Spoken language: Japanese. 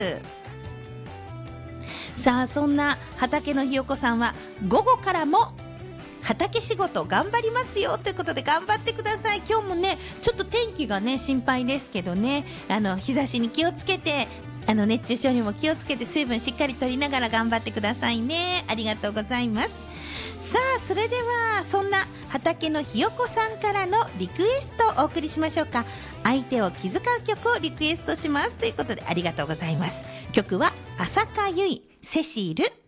さあ、そんな畑のひよこさんは午後からも畑仕事頑張りますよということで頑張ってください。今日もねちょっと天気がね心配ですけどね、日差しに気をつけて、熱中症にも気をつけて水分しっかり取りながら頑張ってくださいね。ありがとうございます。さあ、それではそんな畑のひよこさんからのリクエストをお送りしましょうか。相手を気遣う曲をリクエストしますということで、ありがとうございます。曲は浅香唯セシール。